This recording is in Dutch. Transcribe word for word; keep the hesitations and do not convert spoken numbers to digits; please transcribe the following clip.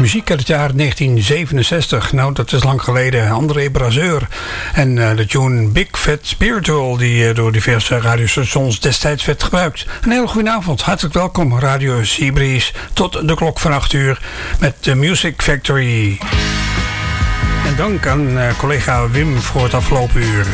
muziek uit het jaar negentien zevenenzestig. Nou, dat is lang geleden. André Brasseur. En uh, de tune Big Fat Spiritual, die uh, door diverse radiostations destijds werd gebruikt. Een hele goede avond. Hartelijk welkom. Radio Seabreeze tot de klok van acht uur met de Music Factory. En dank aan uh, collega Wim voor het afgelopen uur.